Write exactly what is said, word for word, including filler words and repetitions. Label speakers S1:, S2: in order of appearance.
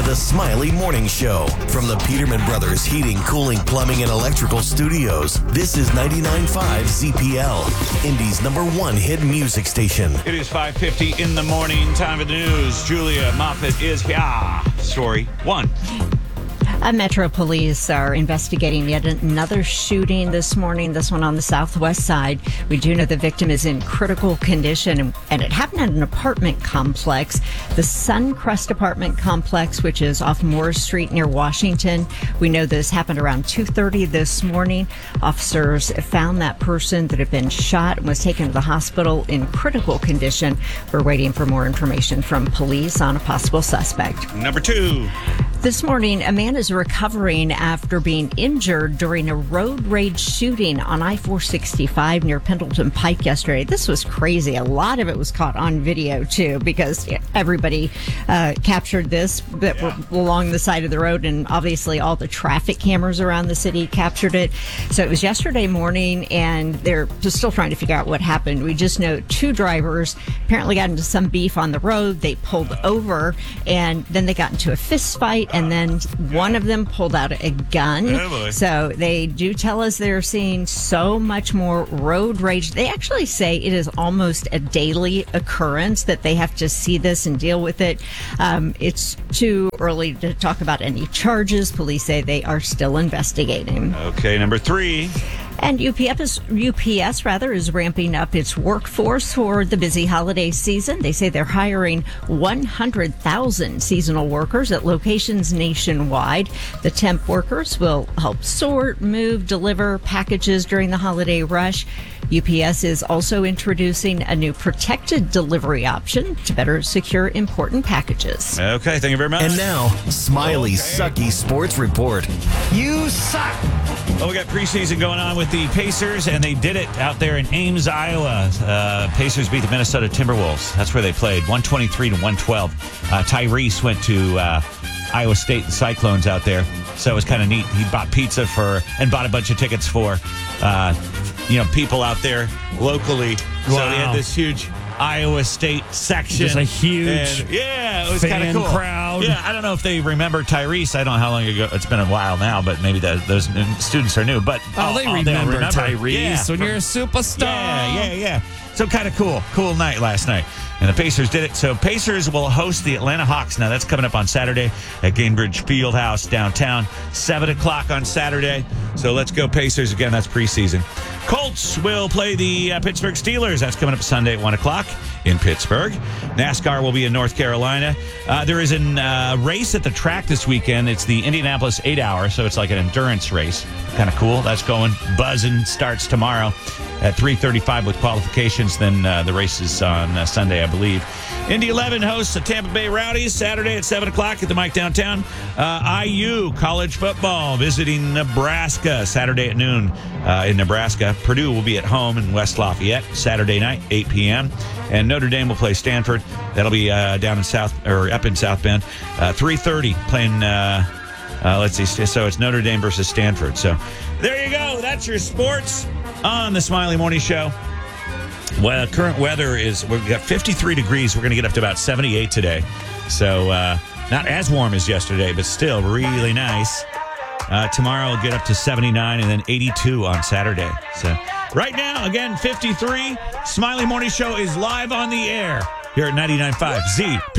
S1: The Smiley Morning Show from the Peterman Brothers Heating, Cooling, Plumbing, and Electrical Studios. This is ninety-nine point five Z P L, Indy's number one hit music station.
S2: It is five fifty in the morning. Time for the news. Julia Moffett is here. Story one.
S3: Uh, Metro Police are investigating yet another shooting this morning, this one on the southwest side. We do know the victim is in critical condition, and, and it happened at an apartment complex, the Suncrest apartment complex, which is off Moore Street near Washington. We know this happened around two thirty this morning. Officers found that person that had been shot and was taken to the hospital in critical condition. We're waiting for more information from police on a possible suspect.
S2: Number two.
S3: This morning, a man is recovering after being injured during a road rage shooting on I four sixty-five near Pendleton Pike yesterday. This was crazy. A lot of it was caught on video, too, because everybody uh, captured this that yeah. were along the side of the road, and obviously all the traffic cameras around the city captured it. So it was yesterday morning, and they're just still trying to figure out what happened. We just know two drivers apparently got into some beef on the road. They pulled over, and then they got into a fist fight. And then one of them pulled out a gun.
S2: Oh,
S3: so they do tell us they're seeing so much more road rage. They actually say it is almost a daily occurrence that they have to see this and deal with it. Um, it's too early to talk about any charges. Police say they are still investigating.
S2: Okay, number three.
S3: And U P S, U P S rather, is ramping up its workforce for the busy holiday season. They say they're hiring one hundred thousand seasonal workers at locations nationwide. The temp workers will help sort, move, deliver packages during the holiday rush. U P S is also introducing a new protected delivery option to better secure important packages.
S2: Okay, thank you very much.
S1: And now, Smiley's okay. Sucky Sports Report.
S2: You suck! Well, we got preseason going on with the Pacers, and they did it out there in Ames, Iowa. Uh, Pacers beat the Minnesota Timberwolves. That's where they played, one twenty-three to one twelve. Uh, Tyrese went to uh, Iowa State, the Cyclones out there, so it was kind of neat. He bought pizza for and bought a bunch of tickets for, uh, you know, people out there locally.
S4: Wow.
S2: So they had this huge Iowa State section.
S4: Just a huge
S2: and, yeah, it was kind of
S4: fan
S2: cool.
S4: crowd.
S2: Yeah, I don't know if they remember Tyrese. I don't know how long ago. It's been a while now, but maybe the, those students are new. But
S4: oh, they remember, remember Tyrese
S2: yeah,
S4: when
S2: from,
S4: you're a superstar.
S2: Yeah, yeah, yeah. So kind of cool. Cool night last night. And the Pacers did it. So Pacers will host the Atlanta Hawks. Now, that's coming up on Saturday at Gainbridge Fieldhouse downtown. seven o'clock on Saturday. So let's go Pacers. Again, that's preseason. Colts will play the uh, Pittsburgh Steelers. That's coming up Sunday at one o'clock in Pittsburgh. NASCAR will be in North Carolina. Uh, there is a uh, race at the track this weekend. It's the Indianapolis eight hour, so it's like an endurance race. Kind of cool. That's going. Buzzing starts tomorrow at three thirty-five with qualifications. Then uh, the race is on uh, Sunday, I believe. Indy eleven hosts the Tampa Bay Rowdies Saturday at seven o'clock at the Mike downtown. Uh, I U college football visiting Nebraska Saturday at noon uh, in Nebraska. Purdue will be at home in West Lafayette Saturday night, eight p.m. And Notre Dame will play Stanford. That'll be uh, down in South or up in South Bend. Uh, three thirty playing. Uh, uh, let's see. So it's Notre Dame versus Stanford. So there you go. That's your sports on the Smiley Morning Show. Well, current weather is we've got fifty-three degrees. We're going to get up to about seventy-eight today. So uh, not as warm as yesterday, but still really nice. Uh, tomorrow we'll get up to seventy-nine and then eighty-two on Saturday. So right now, again, fifty-three. Smiley Morning Show is live on the air here at ninety-nine point five Z.